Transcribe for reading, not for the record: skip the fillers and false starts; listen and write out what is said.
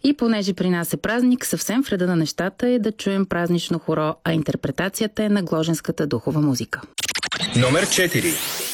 И понеже при нас е празник, съвсем в реда на нещата е да чуем празнично хоро, а интерпретацията е на гложенската духова музика. Номер 4.